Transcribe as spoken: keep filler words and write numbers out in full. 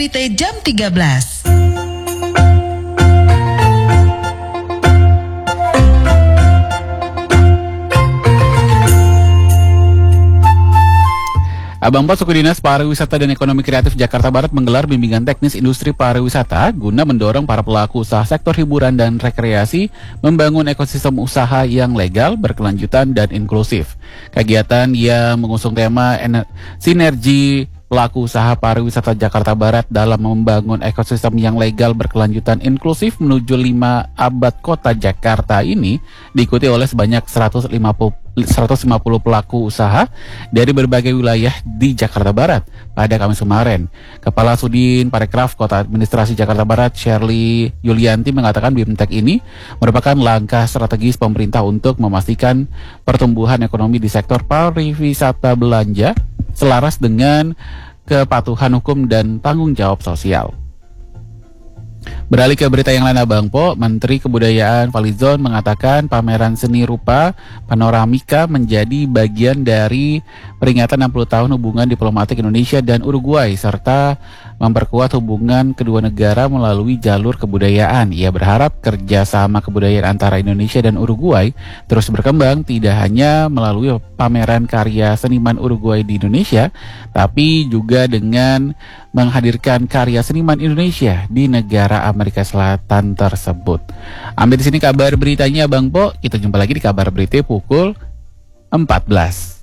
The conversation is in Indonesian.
berita jam tiga belas. Abang Pos, Suku Dinas Pariwisata dan Ekonomi Kreatif Jakarta Barat menggelar bimbingan teknis industri pariwisata guna mendorong para pelaku usaha sektor hiburan dan rekreasi membangun ekosistem usaha yang legal, berkelanjutan, dan inklusif. Kegiatan yang mengusung tema sinergi pelaku usaha pariwisata Jakarta Barat dalam membangun ekosistem yang legal, berkelanjutan, inklusif menuju lima abad kota Jakarta ini diikuti oleh sebanyak seratus lima puluh pelaku usaha dari berbagai wilayah di Jakarta Barat pada Kamis kemarin. Kepala Sudin Parekraf Kota Administrasi Jakarta Barat, Shirley Yulianti, mengatakan BIMTEK ini merupakan langkah strategis pemerintah untuk memastikan pertumbuhan ekonomi di sektor pariwisata belanja selaras dengan kepatuhan hukum dan tanggung jawab sosial. Beralih ke berita yang lain, Abang Po, Menteri Kebudayaan Fadlizon mengatakan pameran seni rupa panoramika menjadi bagian dari peringatan enam puluh tahun hubungan diplomatik Indonesia dan Uruguay serta memperkuat hubungan kedua negara melalui jalur kebudayaan. Ia berharap kerjasama kebudayaan antara Indonesia dan Uruguay terus berkembang, tidak hanya melalui pameran karya seniman Uruguay di Indonesia, tapi juga dengan menghadirkan karya seniman Indonesia di negara Amerika Selatan tersebut. Ambil di sini kabar beritanya, Bang Po. Kita jumpa lagi di kabar berita pukul empat belas.